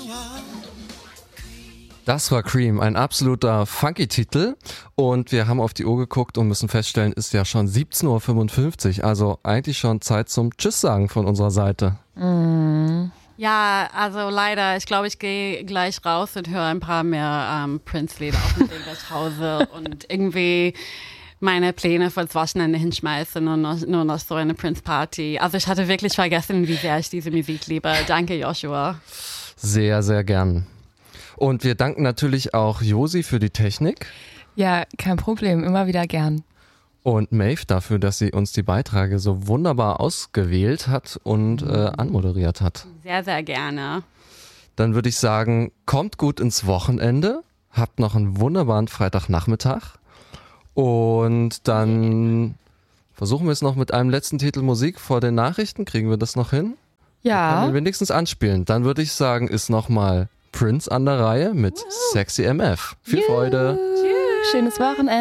Das war Cream, ein absoluter Funky-Titel und wir haben auf die Uhr geguckt und müssen feststellen, ist ja schon 17.55 Uhr, also eigentlich schon Zeit zum Tschüss sagen von unserer Seite. Ja, also leider, ich glaube, ich gehe gleich raus und höre ein paar mehr Prince-Lieder auf dem Weg nach Hause und irgendwie meine Pläne fürs Wochenende hinschmeißen und nur noch so eine Prince-Party. Also ich hatte wirklich vergessen, wie sehr ich diese Musik liebe. Danke, Joshua. Sehr, sehr gern. Und wir danken natürlich auch Josi für die Technik. Ja, kein Problem, immer wieder gern. Und Maeve dafür, dass sie uns die Beiträge so wunderbar ausgewählt hat und anmoderiert hat. Sehr, sehr gerne. Dann würde ich sagen, kommt gut ins Wochenende, habt noch einen wunderbaren Freitagnachmittag und dann versuchen wir es noch mit einem letzten Titel Musik vor den Nachrichten. Kriegen wir das noch hin? Ja. Können wir wenigstens anspielen. Dann würde ich sagen, ist nochmal Prince an der Reihe mit Sexy MF. Viel Freude. Schönes Wochenende.